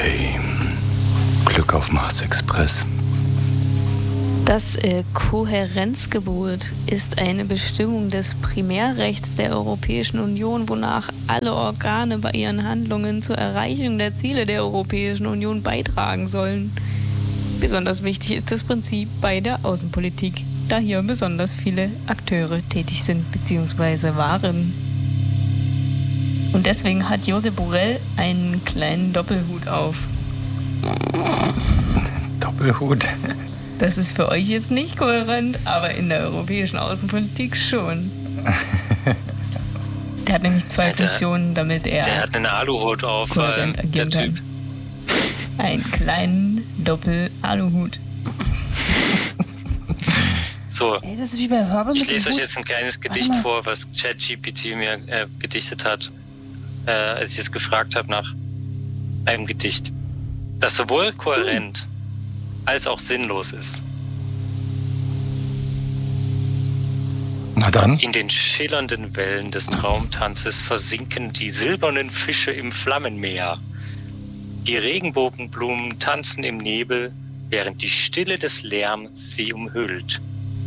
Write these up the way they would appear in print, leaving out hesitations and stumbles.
Okay. Glück auf Mars Express. Das Kohärenzgebot ist eine Bestimmung des Primärrechts der Europäischen Union, wonach alle Organe bei ihren Handlungen zur Erreichung der Ziele der Europäischen Union beitragen sollen. Besonders wichtig ist das Prinzip bei der Außenpolitik, da hier besonders viele Akteure tätig sind bzw. waren. Und deswegen hat Josep Borrell einen kleinen Doppelhut auf. Doppelhut? Das ist für euch jetzt nicht kohärent, aber in der europäischen Außenpolitik schon. Der hat nämlich zwei Funktionen, damit er... Der hat einen Aluhut auf, kohärent agieren der kann. Typ. Einen kleinen Doppel-Aluhut. So, Ey, das ist wie bei Herbert ich mit dem lese euch Hut. jetzt ein kleines Gedicht vor, was ChatGPT mir gedichtet hat, als ich jetzt gefragt habe nach einem Gedicht, das sowohl kohärent als auch sinnlos ist. Na dann. In den schillernden Wellen des Traumtanzes versinken die silbernen Fische im Flammenmeer. Die Regenbogenblumen tanzen im Nebel, während die Stille des Lärms sie umhüllt.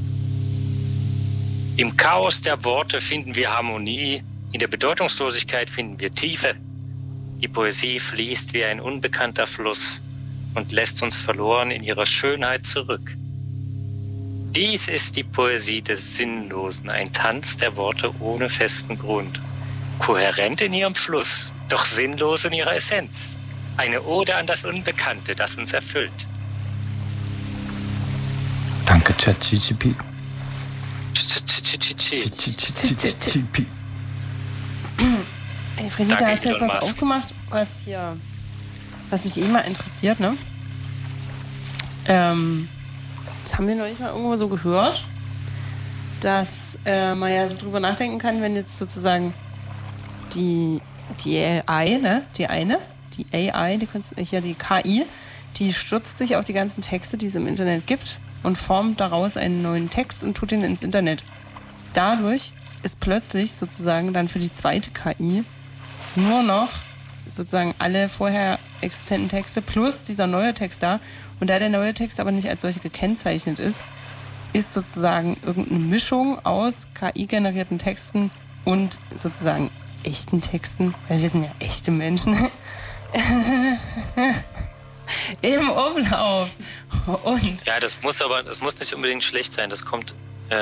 Im Chaos der Worte finden wir Harmonie, in der Bedeutungslosigkeit finden wir Tiefe. Die Poesie fließt wie ein unbekannter Fluss und lässt uns verloren in ihrer Schönheit zurück. Dies ist die Poesie des Sinnlosen, ein Tanz der Worte ohne festen Grund. Kohärent in ihrem Fluss, doch sinnlos in ihrer Essenz. Eine Ode an das Unbekannte, das uns erfüllt. Danke, ChatGPT. Ey, Freddy, Danke, da hast du jetzt Elon was Musk. aufgemacht, was mich mal interessiert, ne? Das haben wir neulich mal irgendwo so gehört, dass man ja so drüber nachdenken kann, wenn jetzt sozusagen die AI, ne? Die AI, die KI, die stürzt sich auf die ganzen Texte, die es im Internet gibt und formt daraus einen neuen Text und tut ihn ins Internet. Dadurch ist plötzlich sozusagen dann für die zweite KI nur noch sozusagen alle vorher existenten Texte plus dieser neue Text da. Und da der neue Text aber nicht als solche gekennzeichnet ist, ist sozusagen irgendeine Mischung aus KI-generierten Texten und sozusagen echten Texten, weil wir sind ja echte Menschen, im Umlauf. Und Ja, das muss nicht unbedingt schlecht sein. Das kommt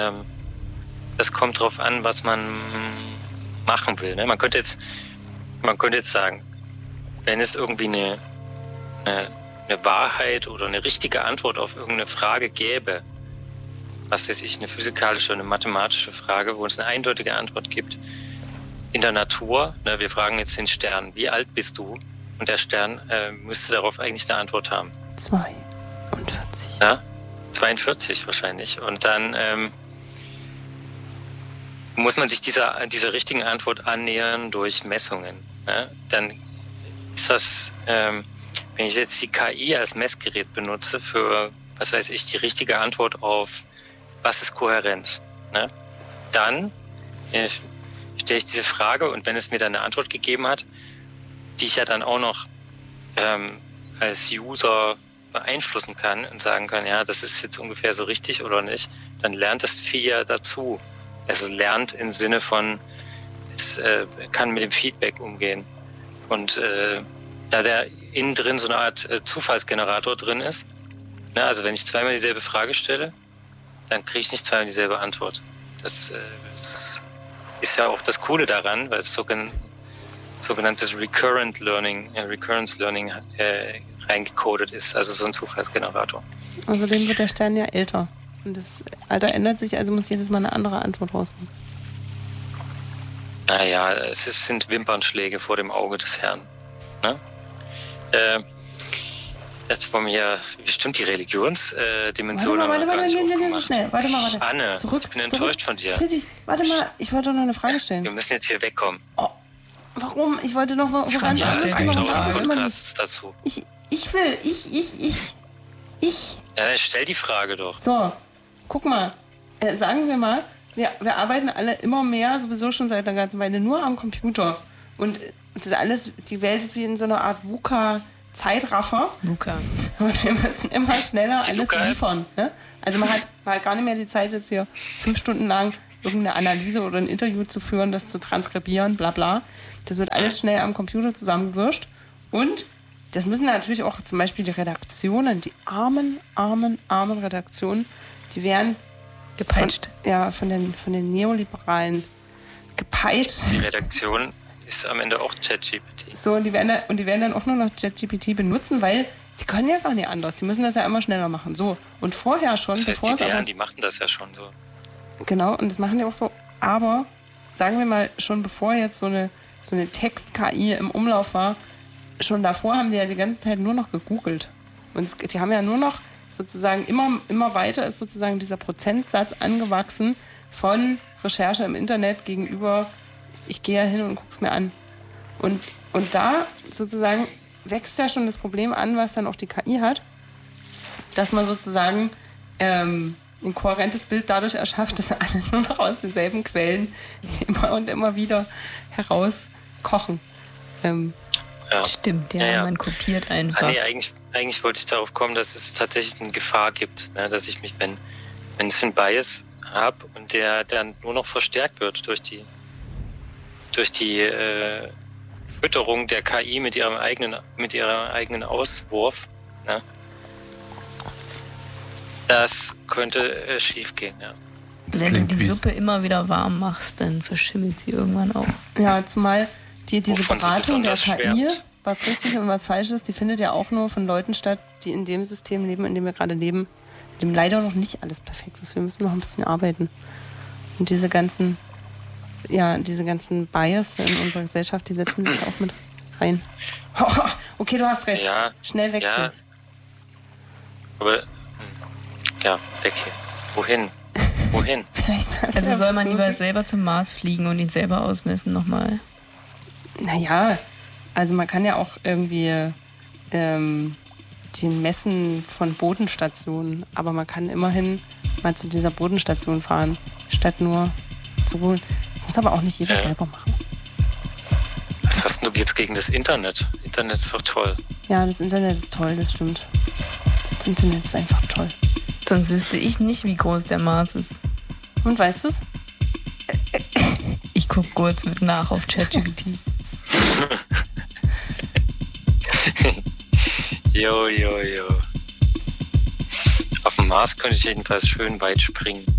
drauf an, was man machen will. Ne? Man könnte jetzt sagen, wenn es irgendwie eine Wahrheit oder eine richtige Antwort auf irgendeine Frage gäbe, was weiß ich, eine physikalische oder eine mathematische Frage, wo es eine eindeutige Antwort gibt, in der Natur, ne, wir fragen jetzt den Stern, wie alt bist du? Und der Stern müsste darauf eigentlich eine Antwort haben. 42. Ja? 42 wahrscheinlich. Und dann muss man sich dieser richtigen Antwort annähern durch Messungen. Ne? Dann ist das, wenn ich jetzt die KI als Messgerät benutze für, was weiß ich, die richtige Antwort auf, was ist Kohärenz, ne? Dann stelle ich diese Frage und wenn es mir dann eine Antwort gegeben hat, die ich ja dann auch noch als User beeinflussen kann und sagen kann, ja, das ist jetzt ungefähr so richtig oder nicht, dann lernt das Vieh ja dazu. Es lernt im Sinne von, es kann mit dem Feedback umgehen. Und da der innen drin so eine Art Zufallsgenerator drin ist, ne, also wenn ich zweimal dieselbe Frage stelle, dann kriege ich nicht zweimal dieselbe Antwort. Das ist ja auch das Coole daran, weil es sogenanntes Recurrence Learning reingecodet ist, also so ein Zufallsgenerator. Außerdem wird der Stern ja älter. Und das Alter ändert sich, also muss jedes Mal eine andere Antwort rauskommen. Naja, sind Wimpernschläge vor dem Auge des Herrn. Ne? Jetzt wollen wir hier bestimmt die Religionsdimension. Warte, so schnell. Warte mal. Anne, Zurück, ich bin enttäuscht von dir. Friedrich, warte mal, ich wollte doch noch eine Frage stellen. Wir müssen jetzt hier wegkommen. Oh, warum? Ich wollte noch mal ganz Ja, anderes ja, Thema ja, fragen. Podcasts dazu. Ich. Ja, dann stell die Frage doch. So, guck mal. Sagen wir mal, wir arbeiten alle immer mehr, sowieso schon seit einer ganzen Weile, nur am Computer. Und das ist alles, die Welt ist wie in so einer Art VUCA Zeitraffer. Luca. Und wir müssen immer schneller Die alles Luca-App. liefern. Ne? Also man hat gar nicht mehr die Zeit, jetzt hier 5 Stunden lang irgendeine Analyse oder ein Interview zu führen, das zu transkribieren, bla bla. Das wird alles schnell am Computer zusammengewürscht. Und das müssen natürlich auch zum Beispiel die Redaktionen, die armen Redaktionen, die werden Gepeitscht. von den Neoliberalen gepeitscht. Die Redaktion ist am Ende auch ChatGPT. So, und die werden dann auch nur noch ChatGPT benutzen, weil die können ja gar nicht anders. Die müssen das ja immer schneller machen. So, und vorher schon, Das heißt, bevor es die aber... Bären, die machen das ja schon so. Genau, und das machen die auch so. Aber, sagen wir mal, schon bevor jetzt so eine Text-KI im Umlauf war, schon davor haben die ja die ganze Zeit nur noch gegoogelt. Und die haben ja nur noch sozusagen immer weiter ist sozusagen dieser Prozentsatz angewachsen von Recherche im Internet gegenüber, ich gehe ja hin und guck's mir an. Und da sozusagen wächst ja schon das Problem an, was dann auch die KI hat, dass man sozusagen ein kohärentes Bild dadurch erschafft, dass alle nur noch aus denselben Quellen immer und immer wieder herauskochen. Ja. Stimmt, ja, Ja. man kopiert einfach. Nee, eigentlich wollte ich darauf kommen, dass es tatsächlich eine Gefahr gibt, ne? Dass ich mich, wenn ich einen Bias habe und der dann nur noch verstärkt wird durch die Fütterung der KI mit ihrem eigenen Auswurf, ne? Das könnte schief gehen, ja. Wenn du klingt die wie- Suppe immer wieder warm machst, dann verschimmelt sie irgendwann auch. Ja, zumal diese Wovon sie Beratung der besonders KI, schwärmt. was richtig und was falsch ist, die findet ja auch nur von Leuten statt, die in dem System leben, in dem wir gerade leben, in dem leider noch nicht alles perfekt ist. Wir müssen noch ein bisschen arbeiten. Und diese ganzen Bias in unserer Gesellschaft, die setzen sich da auch mit rein. Okay, du hast recht. Ja, Schnell weg ja. hier. Aber, ja, weg hier. Wohin? Vielleicht mal Also wieder soll was man lieber los. selber zum Mars fliegen und ihn selber ausmessen nochmal. Naja, also man kann ja auch irgendwie den Messen von Bodenstationen, aber man kann immerhin mal zu dieser Bodenstation fahren, statt nur zu holen. Muss aber auch nicht jeder Ja. selber machen. Was hast du jetzt gegen das Internet? Internet ist doch toll. Ja, das Internet ist toll, das stimmt. Das Internet ist einfach toll. Sonst wüsste ich nicht, wie groß der Mars ist. Und weißt du's? Ich gucke kurz mit nach auf ChatGPT. Jo. Auf dem Mars könnte ich jedenfalls schön weit springen.